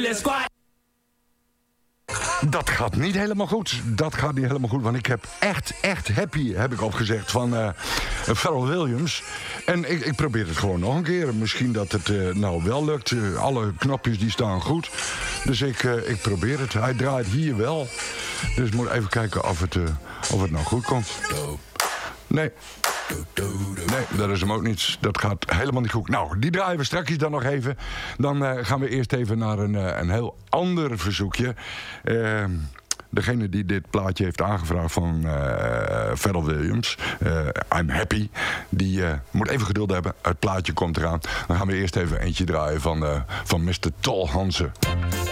Dat gaat niet helemaal goed. Want ik heb echt happy, heb ik opgezegd, van Pharrell Williams. En ik probeer het gewoon nog een keer. Misschien dat het nou wel lukt. Alle knopjes die staan goed. Dus ik probeer het. Hij draait hier wel. Dus ik moet even kijken of het nou goed komt. Nee, dat is hem ook niet. Dat gaat helemaal niet goed. Nou, die draaien we straks dan nog even. Dan gaan we eerst even naar een heel ander verzoekje. Degene die dit plaatje heeft aangevraagd van Pharrell Williams, I'm Happy, die moet even geduld hebben. Het plaatje komt eraan. Dan gaan we eerst even eentje draaien van Mr. Tol Hansen.